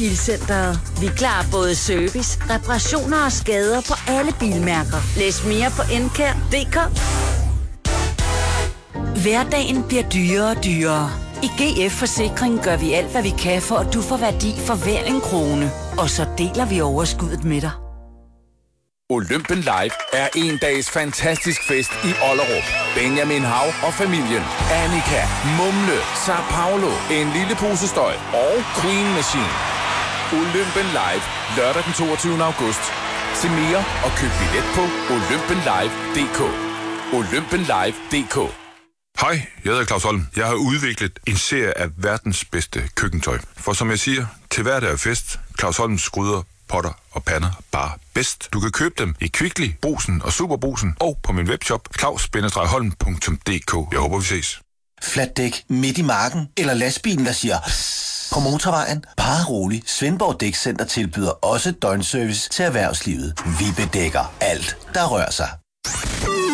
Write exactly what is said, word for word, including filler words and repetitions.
Bilcenteret. Vi er klar både service, reparationer og skader på alle bilmærker. Læs mere på encare punktum d k. Hverdagen bliver dyrere og dyrere. I G F Forsikring gør vi alt, hvad vi kan, for at du får værdi for hver en krone. Og så deler vi overskuddet med dig. Olympen Live er en dags fantastisk fest i Ollerup. Benjamin Hav og familien, Annika, Mumle, Sao Paulo, En lille pose støj og Queen Machine. Olympen Live, lørdag den toogtyvende august. Se mere og køb billet på olympen live punktum d k. olympen live punktum d k. Hej, jeg hedder Claus Holm. Jeg har udviklet en serie af verdens bedste køkkentøj. For som jeg siger, til hverdag er fest. Claus Holms gryder, potter og pander bare bedst. Du kan købe dem i Kvickly, Brugsen og Superbrugsen og på min webshop claus bindestreg holm punktum d k. Jeg håber, vi ses. Flatdæk midt i marken eller lastbilen, der siger på motorvejen. Bare rolig. Svendborg Dækcenter tilbyder også døgnservice til erhvervslivet. Vi bedækker alt, der rører sig.